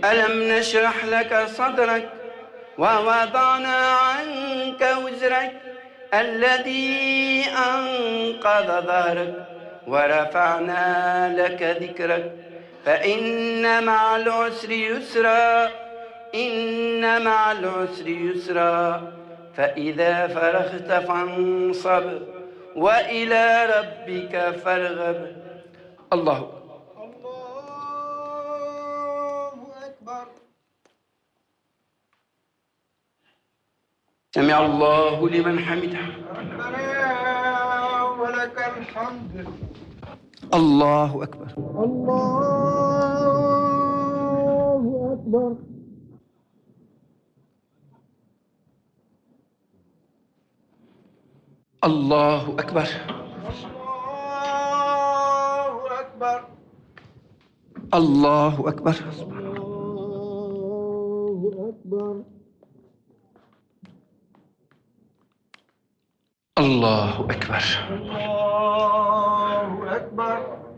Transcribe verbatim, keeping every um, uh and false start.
ألم نشرح لك صدرك ووضعنا عنك وزرك الذي أنقض ظهرك ورفعنا لك ذكرك فإن مع العسر يسرا إن مع العسر يسرا فإذا فرغت فانصب وإلى ربك فارغب. الله أكبر. سمع الله لمن حمده. ربنا ولك الحمد. الله أكبر. الله أكبر. الله أكبر. الله أكبر. الله أكبر. الله أكبر. الله أكبر. الله أكبر.